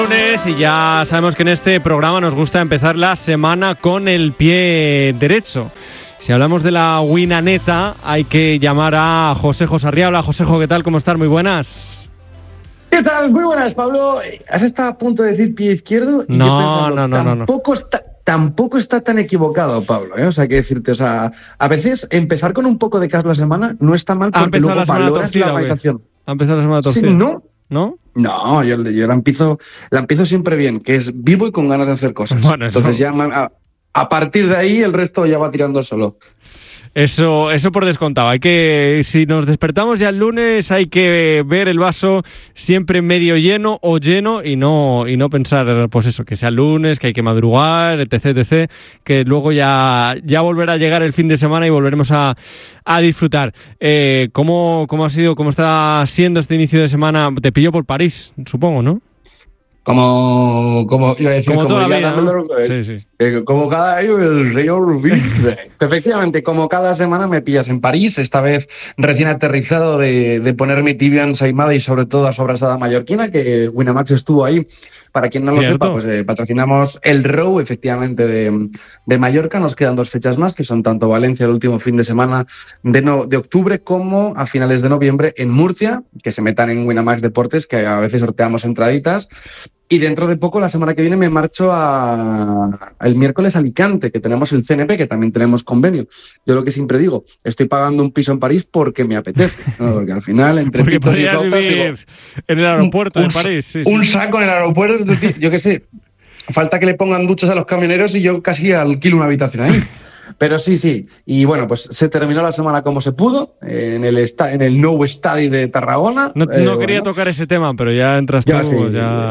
Lunes y ya sabemos que en este programa nos gusta empezar la semana con el pie derecho. Si hablamos de la Winaneta, hay que llamar a Josejo Sarriabla. Josejo, ¿qué tal? ¿Cómo estás? Muy buenas. ¿Qué tal? Muy buenas, Pablo. ¿Has estado a punto de decir pie izquierdo? Y yo pensando, tampoco está tan equivocado, Pablo, ¿eh? O sea, hay que decirte, a veces empezar con un poco de caos la semana no está mal porque luego valoras la organización. ¿Ha empezado la semana torcida? Sí, ¿no? ¿No? No, yo la empiezo siempre bien, que es vivo y con ganas de hacer cosas. Bueno, entonces ya a partir de ahí el resto ya va tirando solo. Eso por descontado. Si nos despertamos ya el lunes, hay que ver el vaso siempre medio lleno o lleno y no pensar, pues eso, que sea lunes, que hay que madrugar, etc, que luego ya volverá a llegar el fin de semana y volveremos a disfrutar. ¿Cómo está siendo este inicio de semana? Te pilló por París, supongo, ¿no? Como iba a decir, como toda la vida, ¿no? Sí. Como cada año el señor Vintre. Efectivamente, como cada semana me pillas en París, esta vez recién aterrizado de poner mi tibia ensaimada y sobre todo a su abrasada mallorquina, que Winamax estuvo ahí. Para quien no lo sepa, pues patrocinamos el Row, efectivamente, de Mallorca. Nos quedan 2 fechas más, que son tanto Valencia el último fin de semana de octubre como a finales de noviembre en Murcia, que se metan en Winamax Deportes, que a veces sorteamos entraditas. Y dentro de poco, la semana que viene, me marcho el miércoles a Alicante, que tenemos el CNP, que también tenemos convenio. Yo lo que siempre digo, estoy pagando un piso en París porque me apetece, ¿no? Porque al final, entre pitos y flautas, digo, en el aeropuerto de París. Sí. Un saco en el aeropuerto, yo qué sé. Falta que le pongan duchas a los camioneros y yo casi alquilo una habitación ahí. Pero sí. Y bueno, pues se terminó la semana como se pudo, en el Nou Estadi de Tarragona. No quería tocar ese tema, pero ya entras tú, sí.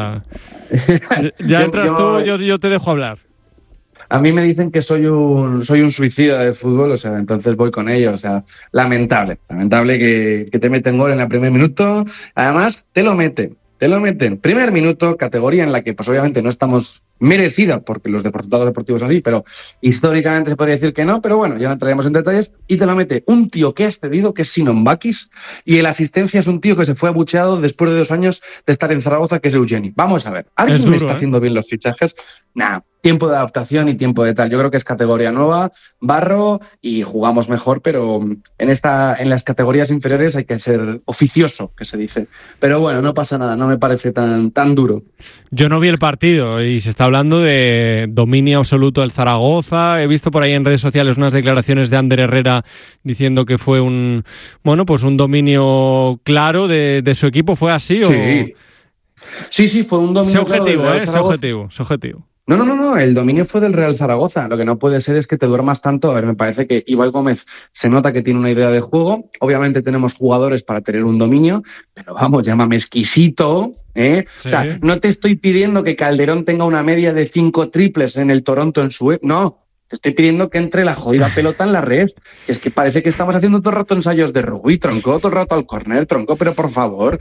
ya entras tú, yo te dejo hablar. A mí me dicen que soy un suicida de fútbol, entonces voy con ello, lamentable que te meten gol en el primer minuto, además te lo meten. Primer minuto, categoría en la que pues obviamente no estamos merecida, porque los resultados deportivos son así, pero históricamente se podría decir que no, pero bueno, ya no entraremos en detalles, y te lo mete un tío que has cedido, que es Sinon Bakis, y el asistencia es un tío que se fue abucheado después de 2 años de estar en Zaragoza, que es Eugeni. Vamos a ver, ¿alguien me está haciendo bien los fichajes? Nah, tiempo de adaptación y tiempo de tal. Yo creo que es categoría nueva, barro, y jugamos mejor, pero en las categorías inferiores hay que ser oficioso, que se dice. Pero bueno, no pasa nada, no me parece tan duro. Yo no vi el partido y se está hablando de dominio absoluto del Zaragoza. He visto por ahí en redes sociales unas declaraciones de Ander Herrera diciendo que fue un dominio claro de su equipo. ¿Fue así? Sí, fue un dominio claro del Real Zaragoza. Ese objetivo. No, el dominio fue del Real Zaragoza. Lo que no puede ser es que te duermas tanto. A ver, me parece que Ibai Gómez se nota que tiene una idea de juego. Obviamente tenemos jugadores para tener un dominio, pero vamos, llámame exquisito, ¿eh? Sí. O sea, no te estoy pidiendo que Calderón tenga una media de 5 triples en el Toronto en su... No, te estoy pidiendo que entre la jodida pelota en la red. Es que parece que estamos haciendo todo el rato ensayos de rugby, tronco, todo el rato al córner, tronco, pero por favor.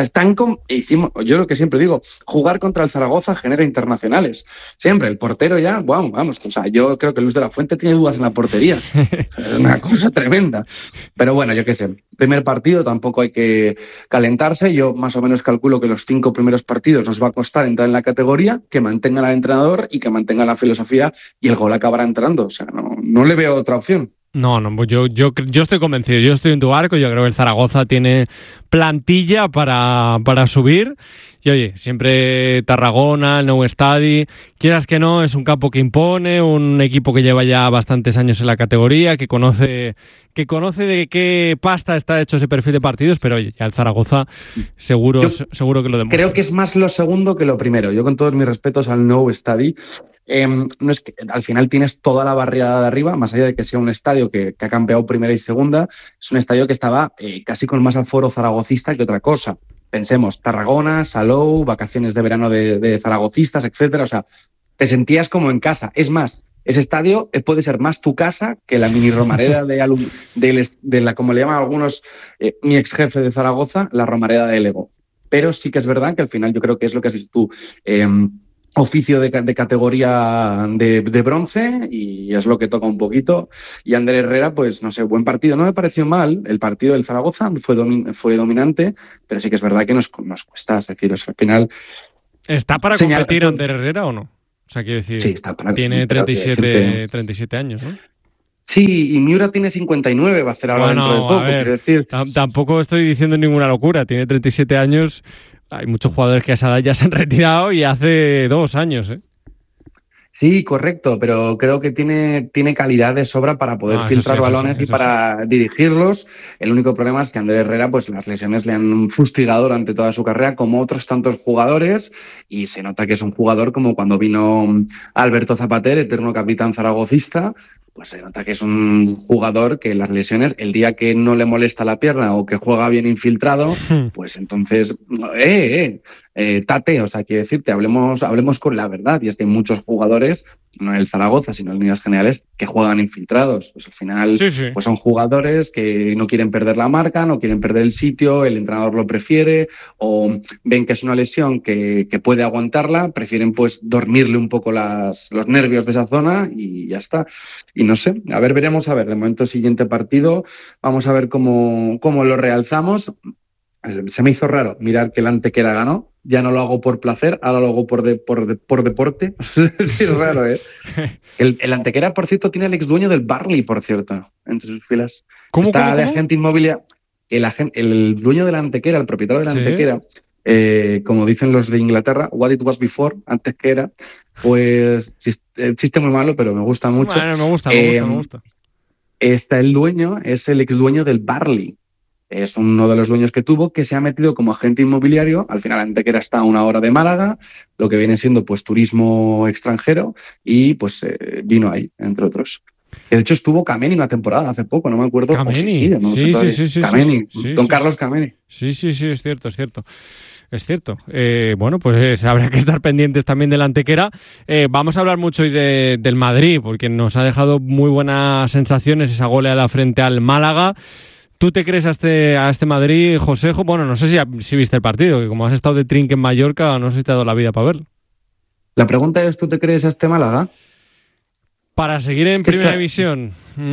Yo lo que siempre digo, jugar contra el Zaragoza genera internacionales. Siempre, el portero ya, vamos. Yo creo que Luis de la Fuente tiene dudas en la portería. Es una cosa tremenda. Pero bueno, yo qué sé. Primer partido, tampoco hay que calentarse. Yo más o menos calculo que los 5 primeros partidos nos va a costar entrar en la categoría, que mantengan al entrenador y que mantengan la filosofía, y el gol acabará entrando. No le veo otra opción. No, yo estoy convencido. Yo estoy en tu barco. Yo creo que el Zaragoza tiene plantilla para subir. Y oye, siempre Tarragona, el Nou Estadi, quieras que no, es un campo que impone, un equipo que lleva ya bastantes años en la categoría, que conoce de qué pasta está hecho ese perfil de partidos, pero oye, ya el Zaragoza seguro que lo demuestra. Creo que es más lo segundo que lo primero. Yo, con todos mis respetos al Nou Estadi, no es que al final tienes toda la barriada de arriba, más allá de que sea un estadio que ha campeado primera y segunda, es un estadio que estaba casi con más aforo zaragocista que otra cosa. Pensemos, Tarragona, Salou, vacaciones de verano de zaragocistas, etcétera. Te sentías como en casa. Es más, ese estadio puede ser más tu casa que la mini Romareda de la, como le llaman algunos, mi ex jefe de Zaragoza, la Romareda de Lego. Pero sí que es verdad que al final yo creo que es lo que has dicho tú. Oficio de categoría de bronce, y es lo que toca un poquito. Y Ander Herrera, pues no sé, buen partido. No me pareció mal. El partido del Zaragoza fue dominante, pero sí que es verdad que nos cuesta. Es decir, al final ¿Está para competir Ander Herrera o no? O sea, quiero decir, sí, está para, tiene 37 años, ¿no? Sí, y Miura tiene 59, va a hacer ahora dentro de poco, quiero decir. Tampoco estoy diciendo ninguna locura, tiene 37 años, hay muchos jugadores que a esa edad ya se han retirado y hace 2 años, ¿eh? Sí, correcto, pero creo que tiene calidad de sobra para poder filtrar balones y para dirigirlos. El único problema es que Ander Herrera, pues las lesiones le han fustigado durante toda su carrera, como otros tantos jugadores, y se nota que es un jugador como cuando vino Alberto Zapater, eterno capitán zaragocista. Pues se nota que es un jugador que las lesiones, el día que no le molesta la pierna o que juega bien infiltrado, pues entonces, tate, o sea, quiero decirte, hablemos con la verdad. Y es que hay muchos jugadores, no en el Zaragoza, sino en líneas generales, que juegan infiltrados. Pues al final, pues son jugadores que no quieren perder la marca, no quieren perder el sitio, el entrenador lo prefiere, o ven que es una lesión que puede aguantarla, prefieren pues dormirle un poco los nervios de esa zona y ya está. Y no sé, veremos a ver, de momento siguiente partido, vamos a ver cómo lo realzamos. Se me hizo raro mirar que el Antequera ganó, ya no lo hago por placer, ahora lo hago por deporte. Sí, es raro, ¿eh? El Antequera, por cierto, tiene el ex dueño del Barley, por cierto, entre sus filas. ¿Cómo? De agente inmobiliario. El dueño de la Antequera, el propietario de la Antequera, como dicen los de Inglaterra, what it was before, antes que era, pues chiste muy malo, pero me gusta mucho. Bueno, me gusta. El dueño es el ex dueño del Barley. Es uno de los dueños que tuvo, que se ha metido como agente inmobiliario. Al final Antequera está a 1 hora de Málaga, lo que viene siendo pues turismo extranjero, y pues vino ahí, entre otros. Que de hecho estuvo Kameni una temporada hace poco, no me acuerdo. Kameni, sí. Kameni, don Carlos Kameni. Sí, es cierto. Es cierto. Bueno, pues habrá que estar pendientes también del Antequera. Vamos a hablar mucho hoy del Madrid, porque nos ha dejado muy buenas sensaciones esa goleada frente al Málaga. ¿Tú te crees a este Madrid, Josejo? Bueno, no sé si viste el partido, que como has estado de trinque en Mallorca, no sé si te ha dado la vida para verlo. La pregunta es, ¿tú te crees a este Málaga? Para seguir en primera división,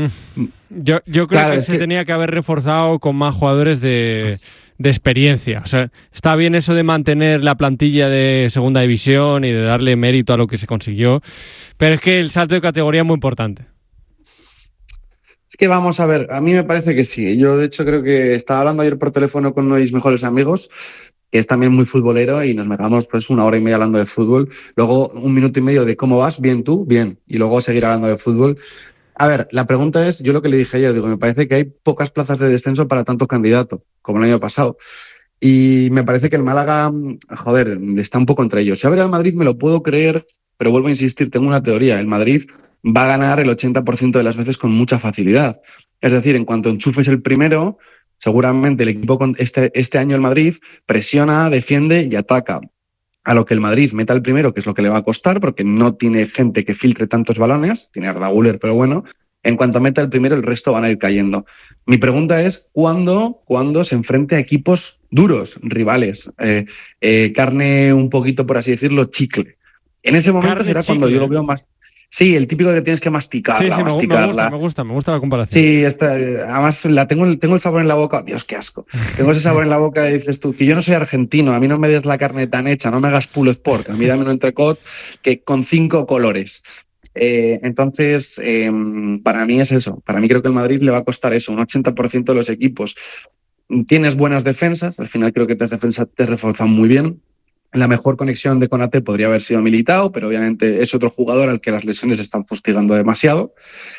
yo creo que se tenía que haber reforzado con más jugadores de experiencia. O sea, está bien eso de mantener la plantilla de segunda división y de darle mérito a lo que se consiguió, pero es que el salto de categoría es muy importante. Es que vamos a ver, a mí me parece que sí. Yo, de hecho, creo que estaba hablando ayer por teléfono con uno de mis mejores amigos, que es también muy futbolero, y nos pegamos pues 1 hora y media hablando de fútbol. Luego 1 minuto y medio de ¿cómo vas? Bien, tú, bien. Y luego seguir hablando de fútbol. A ver, la pregunta es, yo lo que le dije ayer, me parece que hay pocas plazas de descenso para tantos candidatos, como el año pasado. Y me parece que el Málaga, está un poco entre ellos. Si a ver al Madrid me lo puedo creer, pero vuelvo a insistir, tengo una teoría. El Madrid va a ganar el 80% de las veces con mucha facilidad. Es decir, en cuanto enchufes el primero, seguramente el equipo con este año el Madrid presiona, defiende y ataca. A lo que el Madrid meta el primero, que es lo que le va a costar, porque no tiene gente que filtre tantos balones, tiene Arda Güler, pero bueno, en cuanto meta el primero, el resto van a ir cayendo. Mi pregunta es, ¿cuándo se enfrente a equipos duros, rivales, carne un poquito, por así decirlo, chicle? En ese momento carne será chicle. Cuando yo lo veo más... Sí, el típico que tienes que masticarla. Sí, masticarla. Me gusta la comparación. Sí, además tengo el sabor en la boca. Dios, qué asco. Tengo ese sabor en la boca y dices tú, que yo no soy argentino, a mí no me des la carne tan hecha, no me hagas pulled pork, a mí dame un entrecot que con 5 colores. Entonces, para mí es eso. Para mí creo que el Madrid le va a costar eso, un 80% de los equipos. Tienes buenas defensas, al final creo que las defensas te reforzan muy bien. La mejor conexión de Konaté podría haber sido Militao, pero obviamente es otro jugador al que las lesiones están fustigando demasiado.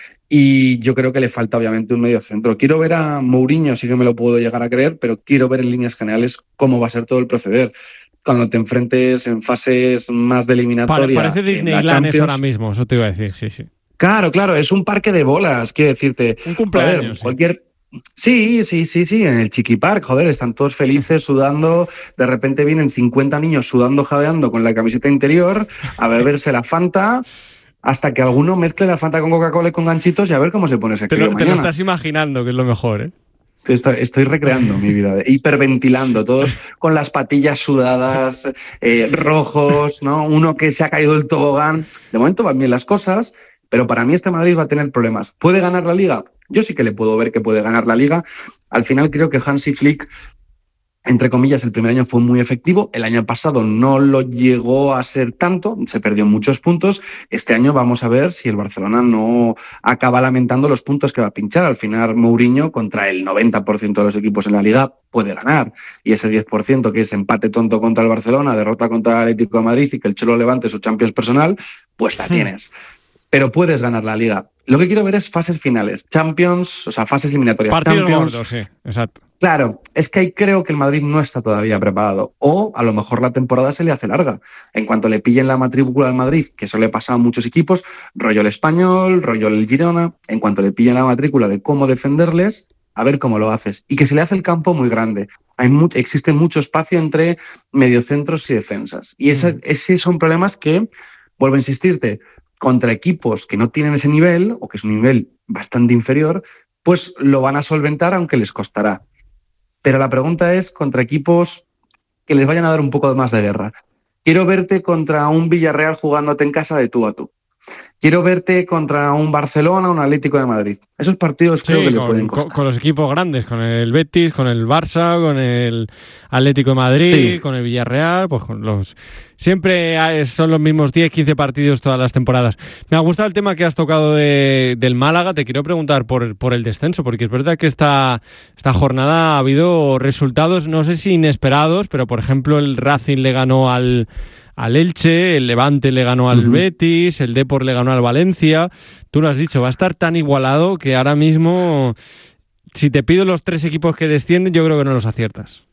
Y yo creo que le falta obviamente un medio centro. Quiero ver a Mourinho, sí que me lo puedo llegar a creer, pero quiero ver en líneas generales cómo va a ser todo el proceder. Cuando te enfrentes en fases más de eliminatoria. Parece Disneyland eso ahora mismo, eso te iba a decir, sí. Claro, es un parque de bolas, quiero decirte. Un cumpleaños. Cualquier... Sí, en el Chiqui Park, están todos felices, sudando, de repente vienen 50 niños sudando, jadeando con la camiseta interior, a beberse la Fanta, hasta que alguno mezcle la Fanta con Coca-Cola y con ganchitos y a ver cómo se pone ese crío mañana. Te lo estás imaginando, que es lo mejor, ¿eh? Estoy recreando mi vida, hiperventilando, todos con las patillas sudadas, rojos, ¿no? Uno que se ha caído del tobogán. De momento van bien las cosas, pero para mí este Madrid va a tener problemas. ¿Puede ganar la Liga? Yo sí que le puedo ver que puede ganar la Liga. Al final creo que Hansi Flick entre comillas, el primer año fue muy efectivo, el año pasado no lo llegó a ser tanto, se perdió muchos puntos. Este año vamos a ver si el Barcelona no acaba lamentando los puntos que va a pinchar. Al final, Mourinho, contra el 90% de los equipos en la Liga, puede ganar. Y ese 10% que es empate tonto contra el Barcelona, derrota contra el Atlético de Madrid y que el Cholo levante su Champions personal, pues la tienes. Pero puedes ganar la Liga. Lo que quiero ver es fases finales, Champions, o sea, fases eliminatorias. Partidos Champions, gordos, sí, exacto. Claro, es que ahí creo que el Madrid no está todavía preparado. O a lo mejor la temporada se le hace larga. En cuanto le pillen la matrícula al Madrid, que eso le pasa a muchos equipos, rollo el Español, rollo el Girona, en cuanto le pillen la matrícula de cómo defenderles, a ver cómo lo haces. Y que se le hace el campo muy grande. Existe mucho espacio entre mediocentros y defensas. Y esos son problemas que, vuelvo a insistirte, contra equipos que no tienen ese nivel, o que es un nivel bastante inferior, pues lo van a solventar aunque les costará. Pero la pregunta es contra equipos que les vayan a dar un poco más de guerra. Quiero verte contra un Villarreal jugándote en casa de tú a tú. Quiero verte contra un Barcelona, un Atlético de Madrid. Esos partidos creo que le pueden costar. Con los equipos grandes, con el Betis, con el Barça, con el Atlético de Madrid, con el Villarreal, pues con los... Siempre son los mismos 10, 15 partidos todas las temporadas. Me ha gustado el tema que has tocado del Málaga. Te quiero preguntar por el descenso, porque es verdad que esta jornada ha habido resultados, no sé si inesperados, pero por ejemplo el Racing le ganó al Elche, el Levante le ganó al Betis, el Depor le ganó al Valencia. Tú lo has dicho, va a estar tan igualado que ahora mismo, si te pido los 3 equipos que descienden, yo creo que no los aciertas.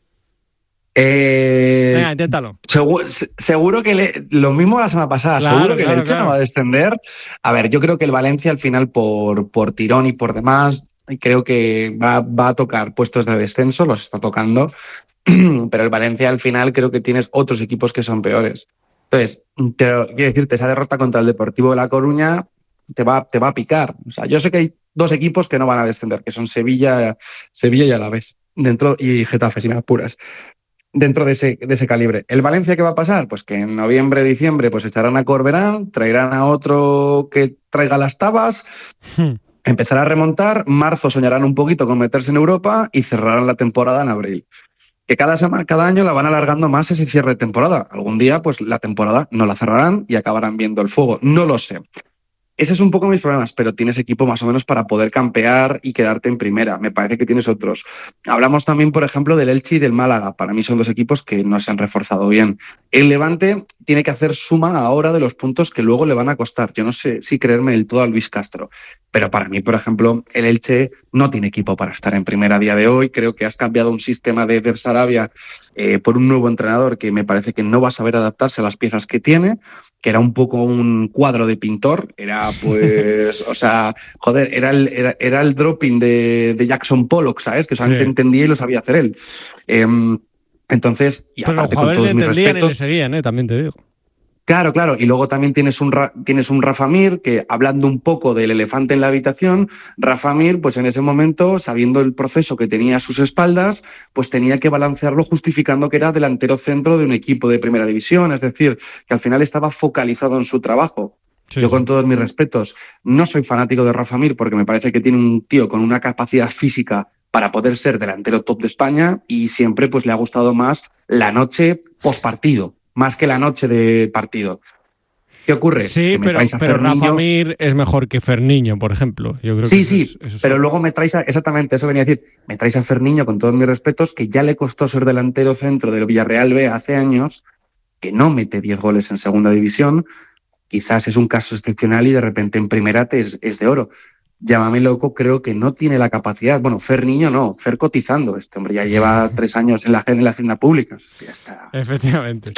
Venga, inténtalo. Seguro que lo mismo la semana pasada, claro, seguro que el Elche no va a descender. A ver, yo creo que el Valencia al final por tirón y por demás, creo que va a tocar puestos de descenso, los está tocando. Pero el Valencia al final creo que tienes otros equipos que son peores. Entonces, quiero decirte, esa derrota contra el Deportivo de La Coruña te va a picar. O sea, yo sé que hay 2 equipos que no van a descender, que son Sevilla y Alavés, y Getafe, si me apuras, dentro de ese calibre. ¿El Valencia qué va a pasar? Pues que en noviembre, diciembre, pues echarán a Corberán, traerán a otro que traiga las tabas, empezará a remontar, marzo soñarán un poquito con meterse en Europa y cerrarán la temporada en abril. Que cada año la van alargando más ese cierre de temporada. Algún día, pues la temporada no la cerrarán y acabarán viendo el fuego. No lo sé. Ese es un poco mis problemas, pero tienes equipo más o menos para poder campear y quedarte en primera. Me parece que tienes otros. Hablamos también, por ejemplo, del Elche y del Málaga. Para mí son 2 equipos que no se han reforzado bien. El Levante tiene que hacer suma ahora de los puntos que luego le van a costar. Yo no sé si creerme del todo a Luis Castro, pero para mí, por ejemplo, el Elche no tiene equipo para estar en primera a día de hoy. Creo que has cambiado un sistema de Sarabia por un nuevo entrenador que me parece que no va a saber adaptarse a las piezas que tiene, que era un poco un cuadro de pintor, era pues, o sea, joder, era el dropping de Jackson Pollock, ¿sabes? Que solamente entendía y lo sabía hacer él. Entonces, y pero aparte los con todos mis respetos... Y le seguían, también te digo. Claro, y luego también tienes un Rafa Mir que, hablando un poco del elefante en la habitación, Rafa Mir, pues en ese momento, sabiendo el proceso que tenía a sus espaldas, pues tenía que balancearlo justificando que era delantero centro de un equipo de primera división, es decir, que al final estaba focalizado en su trabajo. Sí. Yo, con todos mis respetos, no soy fanático de Rafa Mir porque me parece que tiene un tío con una capacidad física para poder ser delantero top de España y siempre pues le ha gustado más la noche postpartido, más que la noche de partido. ¿Qué ocurre? Sí, pero Rafa Mir es mejor que Ferniño, por ejemplo. Yo creo sí, que eso pero luego me traes exactamente, eso venía a decir, me traes a Ferniño, con todos mis respetos, que ya le costó ser delantero centro del Villarreal B hace años, que no mete 10 goles en segunda división. Quizás es un caso excepcional y de repente en primera es de oro. Llámame loco, creo que no tiene la capacidad. Bueno, Ferniño no, Fer cotizando. Este hombre ya lleva 3 años en la hacienda pública. Ya está. Efectivamente.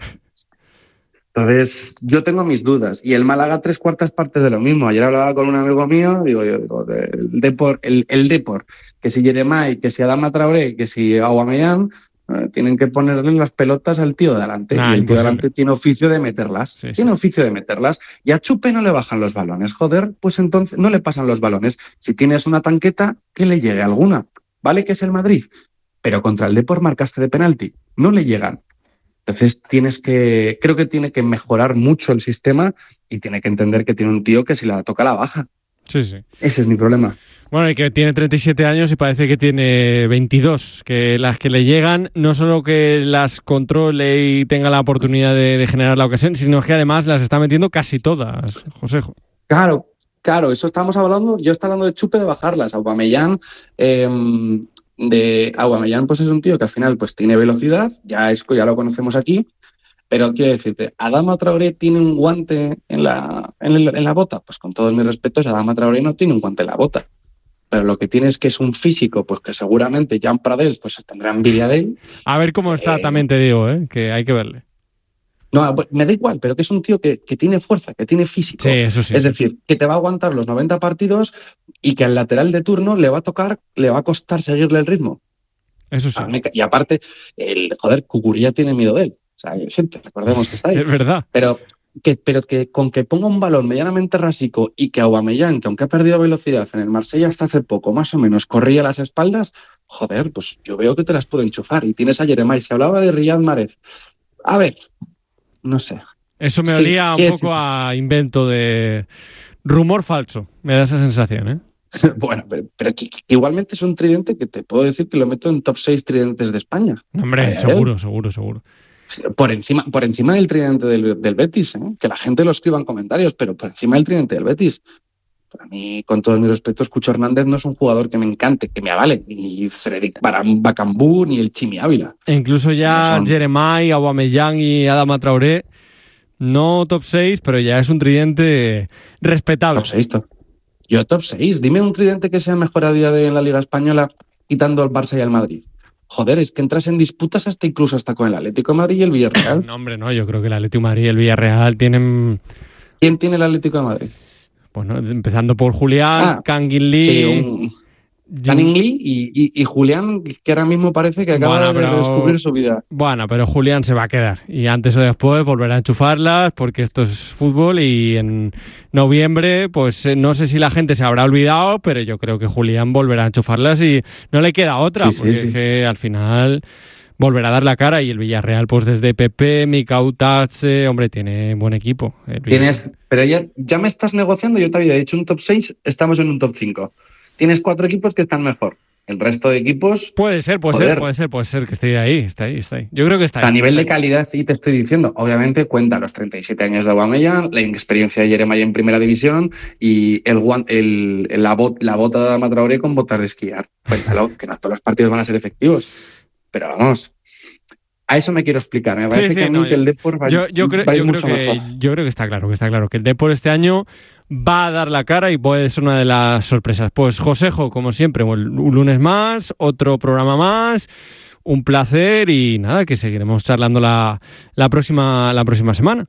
Entonces, yo tengo mis dudas. Y el Málaga 3/4 partes de lo mismo. Ayer hablaba con un amigo mío, digo, el Depor, que si Jeremai, que si Adama Traoré, que si Aubameyang, tienen que ponerle las pelotas al tío de delante. Y el tío de delante tiene oficio de meterlas. Sí, tiene oficio de meterlas. Y a Chupe no le bajan los balones. Joder, pues entonces no le pasan los balones. Si tienes una tanqueta, que le llegue alguna. Vale que es el Madrid, pero contra el Depor marcaste de penalti. No le llegan. Entonces creo que tiene que mejorar mucho el sistema y tiene que entender que tiene un tío que si la toca la baja. Sí, sí. Ese es mi problema. Bueno, y que tiene 37 años y parece que tiene 22, que las que le llegan no solo que las controle y tenga la oportunidad de generar la ocasión, sino que además las está metiendo casi todas, Josejo. Claro, eso estamos hablando, yo estoy hablando de chupe de bajarlas. Aubameyang, pues es un tío que al final pues tiene velocidad, ya lo conocemos aquí, pero quiero decirte, ¿Adama Traoré tiene un guante en la bota? Pues con todos mis respetos, Adama Traoré no tiene un guante en la bota. Pero lo que tiene es que es un físico, pues que seguramente Jan Pradels pues tendrá envidia de él. A ver cómo está, también te digo, que hay que verle. No, me da igual, pero que es un tío que tiene fuerza, que tiene físico. Sí, eso sí. Es decir, que te va a aguantar los 90 partidos y que al lateral de turno le va a costar seguirle el ritmo. Eso sí. Y aparte, Cucurella tiene miedo de él. O sea, recordemos que está ahí. Es verdad. Pero que con que ponga un balón medianamente rasico y que Aubameyang, que aunque ha perdido velocidad en el Marsella hasta hace poco, más o menos, corría las espaldas, pues yo veo que te las puede enchufar. Y tienes a Jeremai, se hablaba de Riyad Mahrez. A ver, no sé. Eso me olía un poco a invento de rumor falso. Me da esa sensación, ¿eh? Bueno, pero que igualmente es un tridente que te puedo decir que lo meto en top 6 tridentes de España. Hombre, seguro. Por encima del tridente del Betis, ¿eh? Que la gente lo escriba en comentarios, pero por encima del tridente del Betis. Para mí, con todo mi respeto, Cucho Hernández no es un jugador que me encante, que me avale, ni Frederic Bacambú, ni el Chimi Ávila. E incluso ya Jeremai, Aubameyang y Adama Traoré, no top 6, pero ya es un tridente respetable. Top 6, Yo top 6. Dime un tridente que sea mejor a día de hoy en la Liga Española, quitando al Barça y al Madrid. Joder, es que entras en disputas incluso con el Atlético de Madrid y el Villarreal. No, hombre, no. Yo creo que el Atlético de Madrid y el Villarreal tienen... ¿Quién tiene el Atlético de Madrid? Pues no, empezando por Julián, Kangin Lee... Sí, Kangin Lee y Julián, que ahora mismo parece que acaba de descubrir su vida. Bueno, pero Julián se va a quedar. Y antes o después volverá a enchufarlas, porque esto es fútbol. Y en noviembre, pues no sé si la gente se habrá olvidado, pero yo creo que Julián volverá a enchufarlas y no le queda otra. Sí, porque es que al final volverá a dar la cara. Y el Villarreal, pues desde Pepe, Mikau Tatse, hombre, tiene buen equipo. Pero ya me estás negociando. Yo te había dicho un top 6, estamos en un top 5. Tienes 4 equipos que están mejor. El resto de equipos... Puede ser que esté ahí. Yo creo que está ahí. A nivel de calidad, sí te estoy diciendo. Obviamente cuenta los 37 años de Aubameyang, la experiencia de Jeremai en primera división y la bota de Adama Traoré con botas de esquiar. Cuéntalo, que no todos los partidos van a ser efectivos. Pero vamos... A eso me quiero explicar. Me parece que el Depor va a ir mucho mejor. Yo creo que está claro. Que el Depor este año va a dar la cara y puede ser una de las sorpresas. Pues Josejo, como siempre, un lunes más, otro programa más. Un placer y nada, que seguiremos charlando la próxima semana.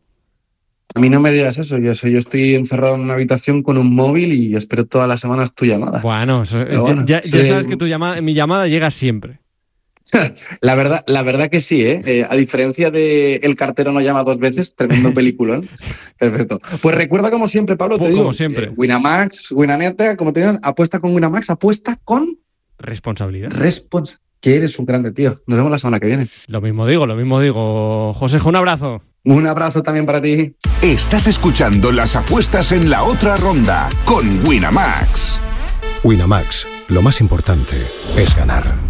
A mí no me digas eso. Yo estoy encerrado en una habitación con un móvil y espero todas las semanas tu llamada. Bueno, ya sabes que mi llamada llega siempre. La verdad que sí, ¿eh? A diferencia de El cartero no llama 2 veces, tremendo peliculón. Perfecto. Pues recuerda como siempre, Pablo, te digo. Como siempre. Winamax, Winaneta, como te digo, apuesta con Winamax, apuesta con... Responsabilidad. Que eres un grande, tío. Nos vemos la semana que viene. Lo mismo digo. Josejo, un abrazo. Un abrazo también para ti. Estás escuchando las apuestas en la otra ronda con Winamax. Winamax, lo más importante es ganar.